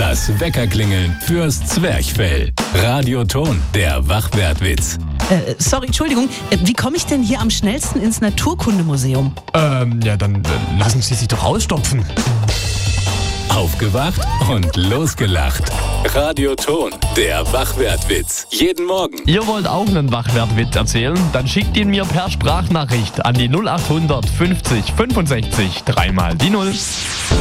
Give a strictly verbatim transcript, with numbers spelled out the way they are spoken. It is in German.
Das Weckerklingeln fürs Zwerchfell. Radioton, der Wachwertwitz. Äh, sorry, Entschuldigung. Äh, wie komme ich denn hier am schnellsten ins Naturkundemuseum? Ähm, ja, dann äh, lassen Sie sich doch ausstopfen. Aufgewacht und losgelacht. Radioton, der Wachwertwitz. Jeden Morgen. Ihr wollt auch einen Wachwertwitz erzählen? Dann schickt ihn mir per Sprachnachricht an die null acht hundert fünfzig fünfundsechzig dreimal die Null.